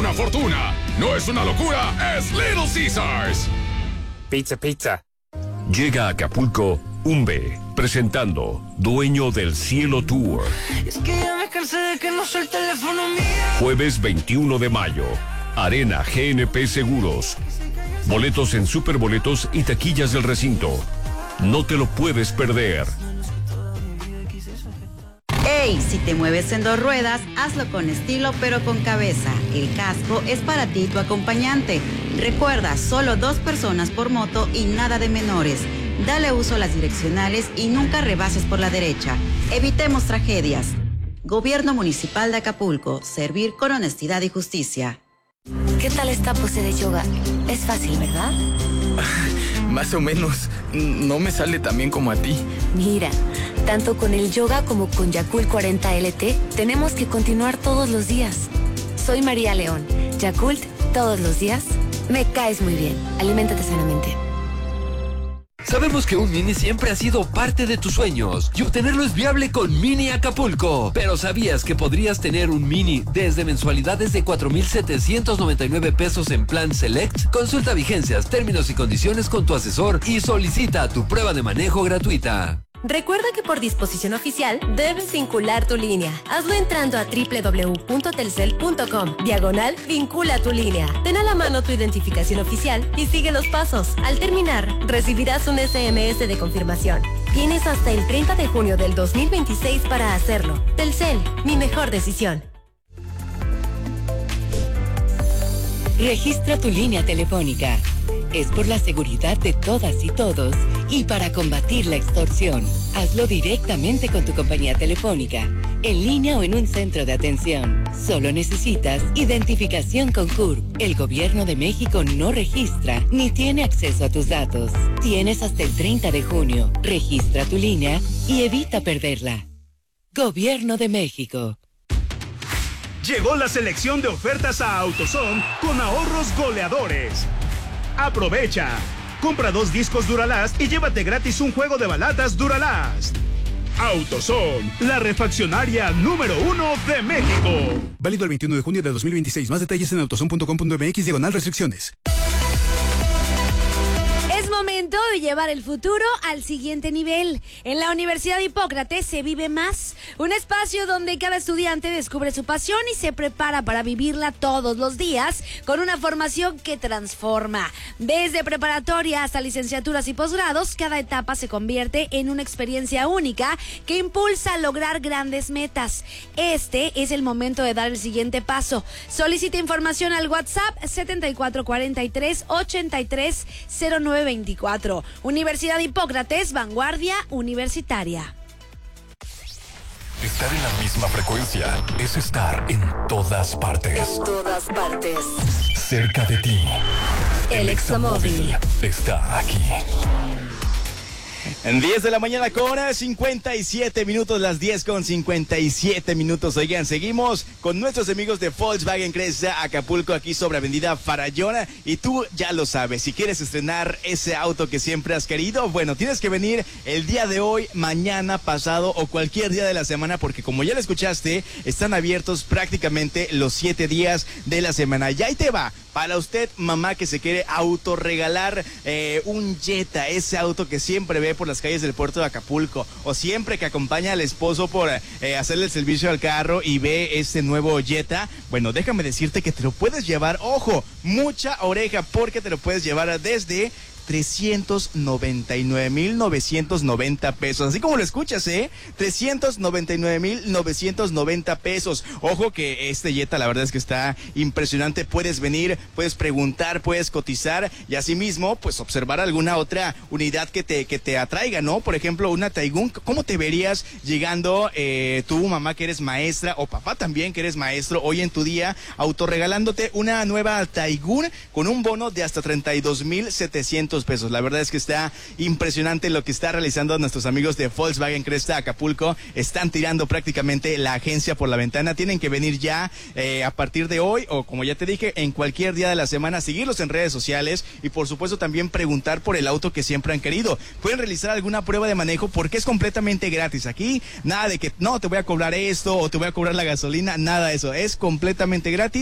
una fortuna. No es una locura, es Little Caesars. Pizza, pizza. Llega a Acapulco Umbe, presentando Dueño del Cielo Tour. Es que ya me cansé de que no soy el teléfono mío. Jueves 21 de mayo. Arena GNP Seguros. Boletos en Superboletos y taquillas del recinto. No te lo puedes perder. ¡Ey! Si te mueves en dos ruedas, hazlo con estilo pero con cabeza. El casco es para ti y tu acompañante. Recuerda, solo 2 personas por moto y nada de menores. Dale uso a las direccionales y nunca rebases por la derecha. Evitemos tragedias. Gobierno Municipal de Acapulco. Servir con honestidad y justicia. ¿Qué tal esta pose de yoga? Es fácil, ¿verdad? Más o menos. No me sale tan bien como a ti. Mira, tanto con el yoga como con Yakult 40 LT, tenemos que continuar todos los días. Soy María León. Yakult, todos los días. Me caes muy bien. Aliméntate sanamente. Sabemos que un Mini siempre ha sido parte de tus sueños y obtenerlo es viable con Mini Acapulco. Pero ¿sabías que podrías tener un Mini desde mensualidades de 4,799 pesos en Plan Select? Consulta vigencias, términos y condiciones con tu asesor y solicita tu prueba de manejo gratuita. Recuerda que por disposición oficial debes vincular tu línea. Hazlo entrando a www.telcel.com/vincula tu línea. Ten a la mano tu identificación oficial y sigue los pasos. Al terminar, recibirás un SMS de confirmación. Tienes hasta el 30 de junio del 2026 para hacerlo. Telcel, mi mejor decisión. Registra tu línea telefónica. Es por la seguridad de todas y todos y para combatir la extorsión. Hazlo directamente con tu compañía telefónica, en línea o en un centro de atención. Solo necesitas identificación con CURP. El Gobierno de México no registra ni tiene acceso a tus datos. Tienes hasta el 30 de junio. Registra tu línea y evita perderla. Gobierno de México. Llegó la selección de ofertas a AutoZone con ahorros goleadores. Aprovecha. Compra 2 discos Duralast y llévate gratis un juego de balatas Duralast. AutoZone, la refaccionaria número 1 de México. Válido el 21 de junio de 2026. Más detalles en autozone.com.mx/restricciones. Es momento de llevar el futuro al siguiente nivel. En la Universidad de Hipócrates se vive más. Un espacio donde cada estudiante descubre su pasión y se prepara para vivirla todos los días con una formación que transforma. Desde preparatoria hasta licenciaturas y posgrados, cada etapa se convierte en una experiencia única que impulsa a lograr grandes metas. Este es el momento de dar el siguiente paso. Solicita información al WhatsApp 7443-830924. Universidad de Hipócrates, vanguardia universitaria. Estar en la misma frecuencia es estar en todas partes. En todas partes. Cerca de ti. El Examóvil está aquí. En 10 de la mañana con 57 minutos, las 10 con 57 minutos. Oigan, seguimos con nuestros amigos de Volkswagen Cresta Acapulco, aquí sobre Avenida Farallona. Y tú ya lo sabes, si quieres estrenar ese auto que siempre has querido, bueno, tienes que venir el día de hoy, mañana, pasado o cualquier día de la semana, porque como ya lo escuchaste, están abiertos prácticamente los 7 días de la semana. Y ahí te va, para usted, mamá, que se quiere autorregalar un Jetta, ese auto que siempre ve por las calles del puerto de Acapulco, o siempre que acompaña al esposo por hacerle el servicio al carro y ve este nuevo Jetta. Bueno, déjame decirte que te lo puedes llevar, ojo, mucha oreja, porque te lo puedes llevar desde 399,990 pesos. Así como lo escuchas, 399,990 pesos. Ojo que este Jetta la verdad es que está impresionante. Puedes venir, puedes preguntar, puedes cotizar y asimismo pues observar alguna otra unidad que te atraiga, ¿no? Por ejemplo, una Taigun. ¿Cómo te verías llegando tú, mamá, que eres maestra, o papá también que eres maestro, hoy en tu día, autorregalándote una nueva Taigun con un bono de hasta 32,700 pesos? La verdad es que está impresionante lo que está realizando nuestros amigos de Volkswagen Cresta Acapulco. Están tirando prácticamente la agencia por la ventana. Tienen que venir ya a partir de hoy, o como ya te dije, en cualquier día de la semana, seguirlos en redes sociales y por supuesto también preguntar por el auto que siempre han querido. Pueden realizar alguna prueba de manejo porque es completamente gratis. Aquí nada de que no te voy a cobrar esto o te voy a cobrar la gasolina, nada de eso. Es completamente gratis.